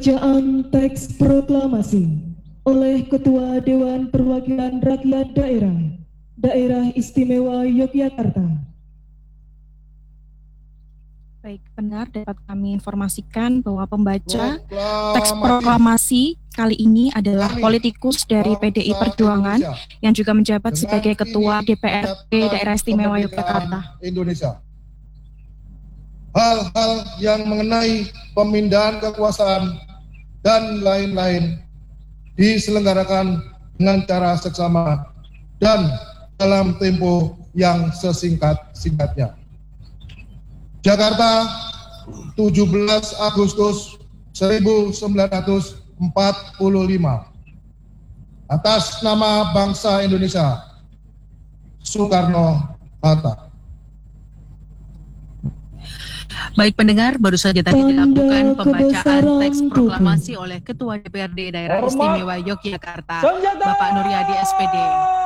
Pembacaan teks proklamasi oleh Ketua Dewan Perwakilan Rakyat Daerah Istimewa Yogyakarta. Baik, benar dapat kami informasikan bahwa pembaca teks proklamasi kali ini adalah politikus dari PDI Perjuangan yang juga menjabat sebagai Ketua DPRD Daerah Istimewa Yogyakarta. Indonesia. Hal-hal yang mengenai pemindahan kekuasaan dan lain-lain diselenggarakan dengan cara seksama dan dalam tempo yang sesingkat-singkatnya. Jakarta, 17 Agustus 1945. Atas nama bangsa Indonesia, Soekarno-Hatta. Baik pendengar, baru saja tadi dilakukan pembacaan teks proklamasi oleh Ketua DPRD Daerah Istimewa Yogyakarta, Bapak Nuryadi SPD.